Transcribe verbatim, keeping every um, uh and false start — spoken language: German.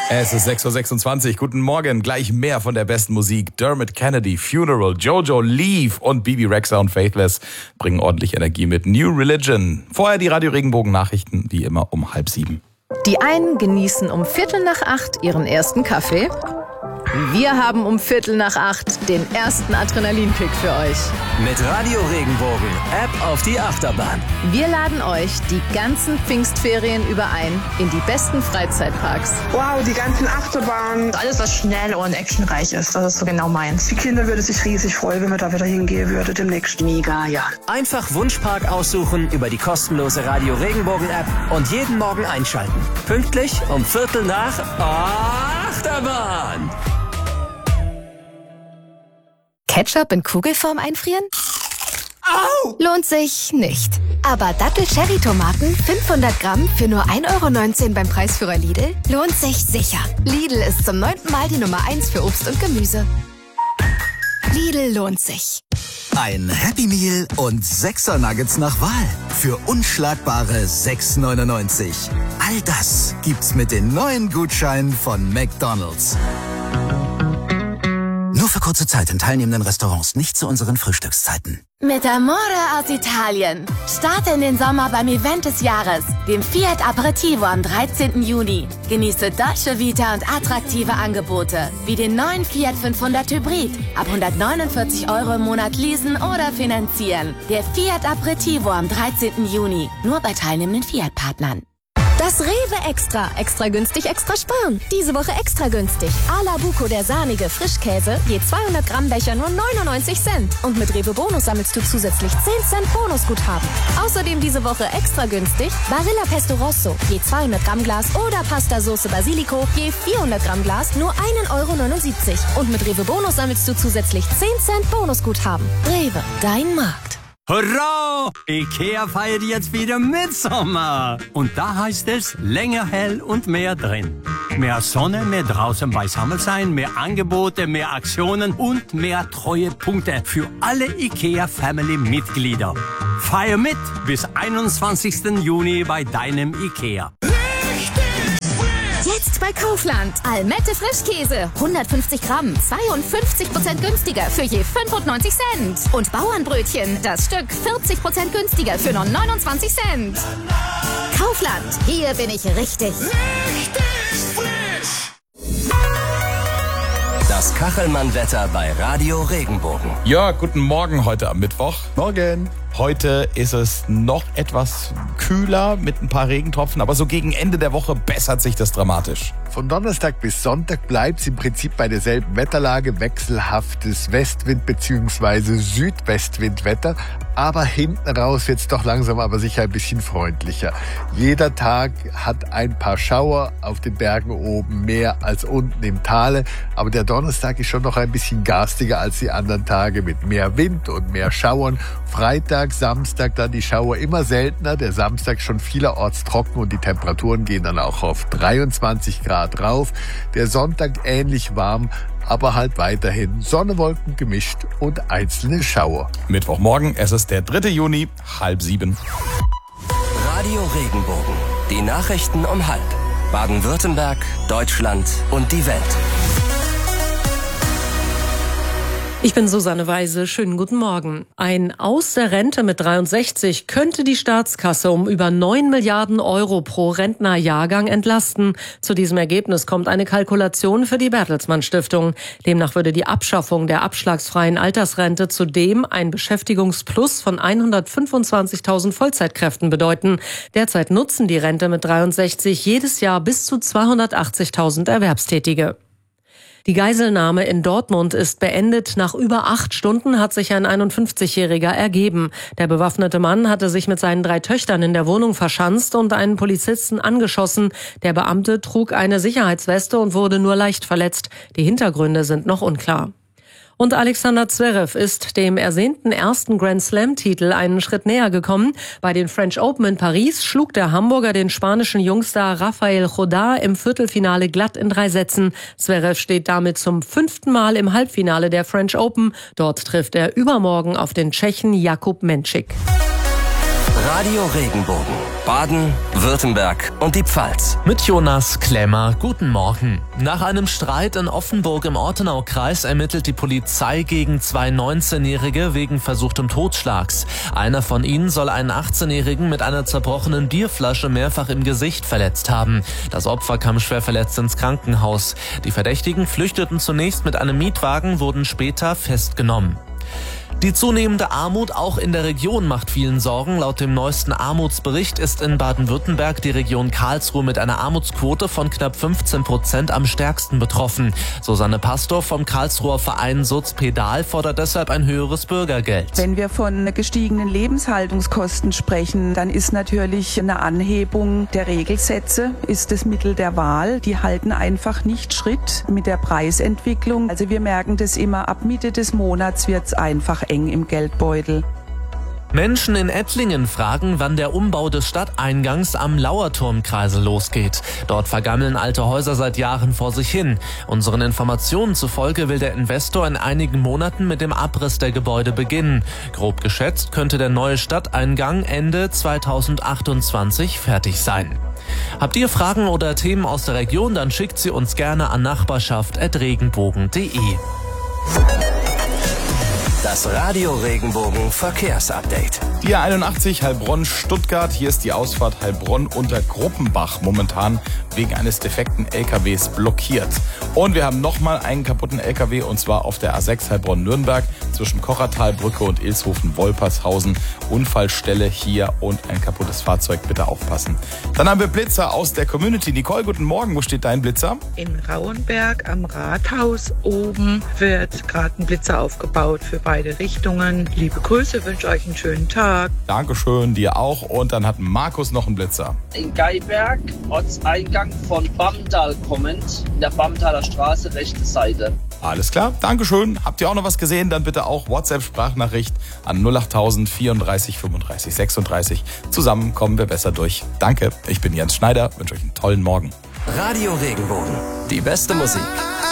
Es ist sechs Uhr sechsundzwanzig. Guten Morgen. Gleich mehr von der besten Musik. Dermot Kennedy, Funeral, Jojo, Leave und Bibi Rexha und Faithless bringen ordentlich Energie mit. New Religion. Vorher die Radio Regenbogen Nachrichten, wie immer um halb sieben. Die einen genießen um Viertel nach acht ihren ersten Kaffee. Wir haben um Viertel nach acht den ersten Adrenalinkick für euch. Mit Radio Regenbogen, App auf die Achterbahn. Wir laden euch die ganzen Pfingstferien über ein in die besten Freizeitparks. Wow, die ganzen Achterbahnen. Alles, was schnell und actionreich ist, das ist so genau meins. Die Kinder würden sich riesig freuen, wenn wir da wieder hingehen würden demnächst. Mega, ja. Einfach Wunschpark aussuchen über die kostenlose Radio Regenbogen App und jeden Morgen einschalten. Pünktlich um Viertel nach Achterbahn. Ketchup in Kugelform einfrieren? Au! Lohnt sich nicht. Aber Dattel-Cherry-Tomaten fünfhundert Gramm für nur ein Euro neunzehn beim Preisführer Lidl lohnt sich sicher. Lidl ist zum neunten Mal die Nummer eins für Obst und Gemüse. Lidl lohnt sich. Ein Happy Meal und sechser Nuggets nach Wahl für unschlagbare sechs neunundneunzig. All das gibt's mit den neuen Gutscheinen von McDonald's. Nur für kurze Zeit in teilnehmenden Restaurants, nicht zu unseren Frühstückszeiten. Mit Amore aus Italien. Starte in den Sommer beim Event des Jahres, dem Fiat Aperitivo am dreizehnten Juni. Genieße Dolce Vita und attraktive Angebote, wie den neuen Fiat fünfhundert Hybrid. Ab hundertneunundvierzig Euro im Monat leasen oder finanzieren. Der Fiat Aperitivo am dreizehnten Juni. Nur bei teilnehmenden Fiat-Partnern. Das Rewe Extra. Extra günstig, extra sparen. Diese Woche extra günstig. A la Buco, der sahnige Frischkäse. Je zweihundert Gramm Becher nur neunundneunzig Cent. Und mit Rewe Bonus sammelst du zusätzlich zehn Cent Bonusguthaben. Außerdem diese Woche extra günstig. Barilla Pesto Rosso. Je zweihundert Gramm Glas oder Pasta Sauce Basilico. Je vierhundert Gramm Glas nur einen Euro neunundsiebzig. Und mit Rewe Bonus sammelst du zusätzlich zehn Cent Bonusguthaben. Rewe, dein Markt. Hurra! Ikea feiert jetzt wieder Mitsommer. Und da heißt es länger hell und mehr drin. Mehr Sonne, mehr draußen beisammen sein, mehr Angebote, mehr Aktionen und mehr Treuepunkte für alle Ikea-Family-Mitglieder. Feier mit bis einundzwanzigsten Juni bei deinem Ikea. Jetzt bei Kaufland. Almette Frischkäse. hundertfünfzig Gramm. zweiundfünfzig Prozent günstiger für je fünfundneunzig Cent. Und Bauernbrötchen. Das Stück vierzig Prozent günstiger für nur neunundzwanzig Cent. Kaufland. Hier bin ich richtig. Richtig frisch. Das Kachelmann-Wetter bei Radio Regenbogen. Ja, guten Morgen heute am Mittwoch. Morgen. Heute ist es noch etwas kühler mit ein paar Regentropfen, aber so gegen Ende der Woche bessert sich das dramatisch. Von Donnerstag bis Sonntag bleibt es im Prinzip bei derselben Wetterlage, wechselhaftes Westwind- bzw. Südwestwindwetter. Aber hinten raus wird es doch langsam aber sicher ein bisschen freundlicher. Jeder Tag hat ein paar Schauer, auf den Bergen oben mehr als unten im Tale. Aber der Donnerstag ist schon noch ein bisschen garstiger als die anderen Tage mit mehr Wind und mehr Schauern. Freitag, Samstag dann die Schauer immer seltener. Der Samstag schon vielerorts trocken und die Temperaturen gehen dann auch auf dreiundzwanzig Grad rauf. Der Sonntag ähnlich warm, aber halt weiterhin Sonne, Wolken gemischt und einzelne Schauer. Mittwochmorgen, es ist der dritte Juni, halb sieben. Radio Regenbogen. Die Nachrichten um halb. Baden-Württemberg, Deutschland und die Welt. Ich bin Susanne Weise. Schönen guten Morgen. Ein Aus der Rente mit dreiundsechzig könnte die Staatskasse um über neun Milliarden Euro pro Rentnerjahrgang entlasten. Zu diesem Ergebnis kommt eine Kalkulation für die Bertelsmann Stiftung. Demnach würde die Abschaffung der abschlagsfreien Altersrente zudem ein Beschäftigungsplus von hundertfünfundzwanzigtausend Vollzeitkräften bedeuten. Derzeit nutzen die Rente mit dreiundsechzig jedes Jahr bis zu zweihundertachtzigtausend Erwerbstätige. Die Geiselnahme in Dortmund ist beendet. Nach über acht Stunden hat sich ein einundfünfzigjähriger ergeben. Der bewaffnete Mann hatte sich mit seinen drei Töchtern in der Wohnung verschanzt und einen Polizisten angeschossen. Der Beamte trug eine Sicherheitsweste und wurde nur leicht verletzt. Die Hintergründe sind noch unklar. Und Alexander Zverev ist dem ersehnten ersten Grand-Slam-Titel einen Schritt näher gekommen. Bei den French Open in Paris schlug der Hamburger den spanischen Jungstar Rafael Jodá im Viertelfinale glatt in drei Sätzen. Zverev steht damit zum fünften Mal im Halbfinale der French Open. Dort trifft er übermorgen auf den Tschechen Jakub Menšík. Radio Regenbogen. Baden, Württemberg und die Pfalz. Mit Jonas Klemmer, guten Morgen. Nach einem Streit in Offenburg im Ortenaukreis ermittelt die Polizei gegen zwei neunzehnjährige wegen versuchtem Totschlags. Einer von ihnen soll einen achtzehnjährigen mit einer zerbrochenen Bierflasche mehrfach im Gesicht verletzt haben. Das Opfer kam schwer verletzt ins Krankenhaus. Die Verdächtigen flüchteten zunächst mit einem Mietwagen, wurden später festgenommen. Die zunehmende Armut auch in der Region macht vielen Sorgen. Laut dem neuesten Armutsbericht ist in Baden-Württemberg die Region Karlsruhe mit einer Armutsquote von knapp fünfzehn Prozent am stärksten betroffen. Susanne Pastor vom Karlsruher Verein Soz-Pedal fordert deshalb ein höheres Bürgergeld. Wenn wir von gestiegenen Lebenshaltungskosten sprechen, dann ist natürlich eine Anhebung der Regelsätze ist das Mittel der Wahl. Die halten einfach nicht Schritt mit der Preisentwicklung. Also wir merken das immer, ab Mitte des Monats wird es einfach eng im Geldbeutel. Menschen in Ettlingen fragen, wann der Umbau des Stadteingangs am Lauerturmkreisel losgeht. Dort vergammeln alte Häuser seit Jahren vor sich hin. Unseren Informationen zufolge will der Investor in einigen Monaten mit dem Abriss der Gebäude beginnen. Grob geschätzt könnte der neue Stadteingang Ende zweitausendachtundzwanzig fertig sein. Habt ihr Fragen oder Themen aus der Region, dann schickt sie uns gerne an nachbarschaft at regenbogen punkt de. Das Radio Regenbogen Verkehrsupdate. Die A einundachtzig Heilbronn-Stuttgart. Hier ist die Ausfahrt Heilbronn unter Gruppenbach momentan wegen eines defekten L K Ws blockiert. Und wir haben nochmal einen kaputten L K W und zwar auf der A sechs Heilbronn-Nürnberg zwischen Kochertalbrücke und Ilshofen-Wolpershausen. Unfallstelle hier und ein kaputtes Fahrzeug. Bitte aufpassen. Dann haben wir Blitzer aus der Community. Nicole, guten Morgen. Wo steht dein Blitzer? In Rauenberg am Rathaus oben wird gerade ein Blitzer aufgebaut für beide Richtungen. Liebe Grüße, wünsche euch einen schönen Tag. Dankeschön, dir auch. Und dann hat Markus noch einen Blitzer. In Geiberg, Ortseingang von Bammental kommend, in der Bammentaler Straße, rechte Seite. Alles klar, Dankeschön. Habt ihr auch noch was gesehen? Dann bitte auch WhatsApp-Sprachnachricht an null achttausend vierunddreißig fünfunddreißig sechsunddreißig. Zusammen kommen wir besser durch. Danke, ich bin Jens Schneider, wünsche euch einen tollen Morgen. Radio Regenbogen, die beste Musik.